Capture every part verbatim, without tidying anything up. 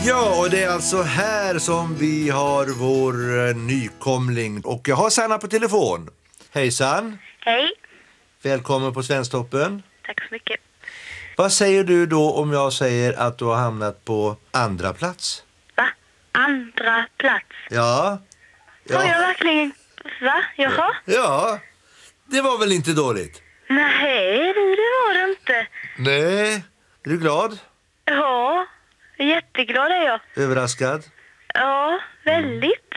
Ja, och det är alltså här som vi har vår eh, nykomling. Och jag har Sanna på telefon. Hejsan. Hej. Välkommen på Svensktoppen. Tack så mycket. Vad säger du då om jag säger att du har hamnat på andra plats? Va? Andra plats? Ja. Ja. Har jag verkligen... Va? Jaha? Ja, det var väl inte dåligt? Nej, det var det inte. Nej, är du glad? Ja, jätteglad är jag. Överraskad? Ja, väldigt.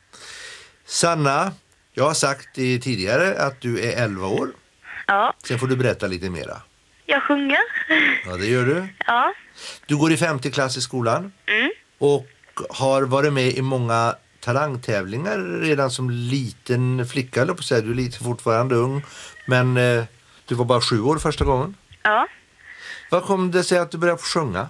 Sanna, jag har sagt i tidigare att du är elva år. Ja. Sen får du berätta lite mera. Jag sjunger. Ja, det gör du. Ja. Du går i femte klass i skolan. Mm. Och har varit med i många talangtävlingar redan som liten flicka, eller på att säga. Du är lite fortfarande ung. Men eh, du var bara sju år första gången. Ja. Vad kom det sig att du började sjunga?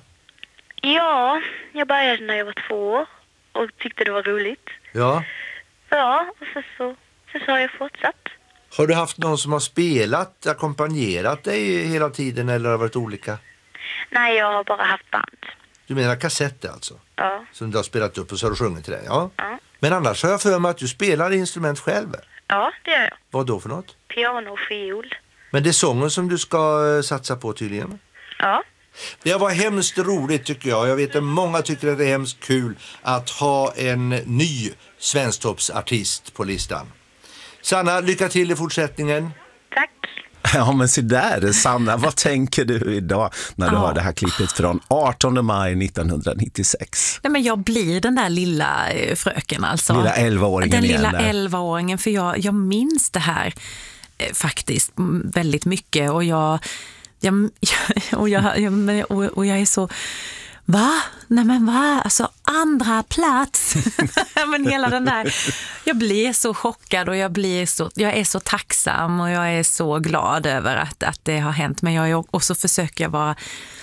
Ja, jag började när jag var två år och tyckte det var roligt. Ja. Ja, och så, så, så, så har jag fortsatt. Har du haft någon som har spelat, ackompanjerat dig hela tiden, eller har det varit olika? Nej, jag har bara haft band. Du menar kassetter alltså? Ja. Som du har spelat upp och så har du sjungit till det, ja. Ja. Men annars har jag för mig att du spelar instrument själv. Ja, det gör jag. Vad då för något? Piano och fiol. Men det är sången som du ska eh, satsa på tydligen. Ja. Det var hemskt roligt tycker jag. Jag vet att många tycker att det är hemskt kul att ha en ny svensktoppsartist på listan. Sanna, lycka till i fortsättningen. Tack. Ja, men så där, Sanna, vad tänker du idag när du Ja. har det här klippet från artonde maj nittonhundranittiosex? Nej, men jag blir den där lilla eh, fröken alltså. Lilla elvaåringen Den igen lilla där. elvaåringen, för jag, jag minns det här eh, faktiskt mm, väldigt mycket och jag, jag, och, jag, jag och, och jag är så... Va? Nej men va? Alltså andra plats. Men hela den där, jag blir så chockad och jag blir så, jag är så tacksam och jag är så glad över att, att det har hänt. Men jag är, och så försöker jag vara,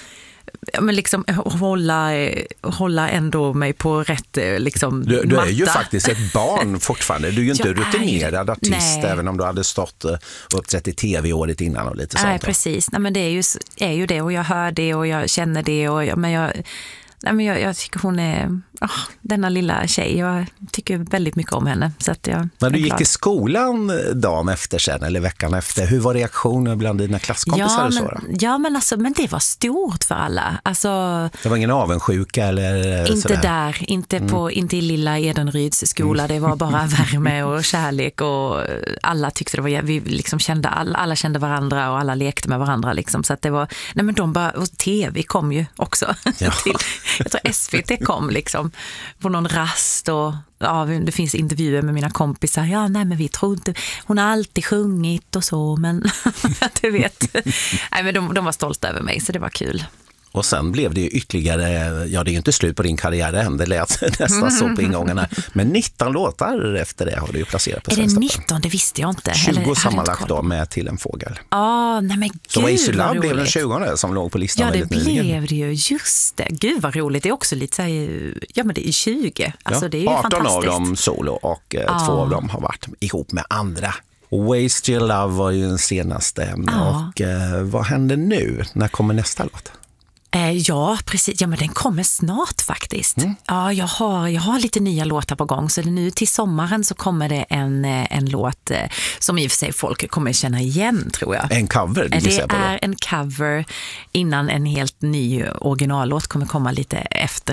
men liksom hålla, hålla ändå mig på rätt liksom Du, du är ju matta. faktiskt ett barn fortfarande. Du är ju inte Jag är- rutinerad artist, Nej. även om du hade stått uh, uppträtt i tv året innan och lite sånt. Nej, va? precis. Nej, men det är ju, är ju det och jag hör det och jag känner det och jag, men jag, nej, men jag, jag tycker hon är oh, denna lilla tjej. Jag tycker väldigt mycket om henne. Så att jag När du är gick glad. i skolan dagen efter sen, eller veckan efter, hur var reaktionen bland dina klasskompisar? Ja, och så, då? men, ja men, alltså, men det var stort för alla. Alltså, Det var ingen avundsjuka eller inte sådär? där, inte, på, inte i lilla Edenryds skola. Det var bara värme och kärlek och alla tyckte det var, vi liksom kände, alla, alla kände varandra och alla lekte med varandra. Liksom, så att det var, nej men de bara, och tv kom ju också. Ja. till, jag tror S V T kom liksom på någon rast och ja, det finns intervjuer med mina kompisar. Ja, nej men vi trodde, hon har alltid sjungit och så, men du vet. Nej, men de, de var stolta över mig, så det var kul. Och sen blev det ju ytterligare, ja det är ju inte slut på din karriär än, det lät nästan så på ingångarna. Men nitton låtar efter det har du ju placerat på Är det Svensktoppen. nitton? Det visste jag inte. Eller hade tjugo jag inte sammanlagt koll då på. med Till en fågel. Ja, nej men gud Så var Easy vad Love blev den roligt. tjugonde som låg på listan Ja, det väldigt nyligen. blev det ju. Just det. Gud vad roligt. Det är också lite så här, ja men det är tjugo. Alltså Ja, det är ju arton fantastiskt. av dem solo och eh, Ja. två av dem har varit ihop med andra. Waste Your Love var ju den senaste. Ja. Och eh, vad händer nu? När kommer nästa låt? Eh, ja, precis. Ja, men den kommer snart faktiskt. Mm. Ja, jag har, jag har lite nya låtar på gång. Så det nu till sommaren så kommer det en, eh, en låt eh, som i och för sig folk kommer känna igen, tror jag. En cover, Det gissar jag på då. är en cover innan en helt ny originallåt kommer komma lite efter.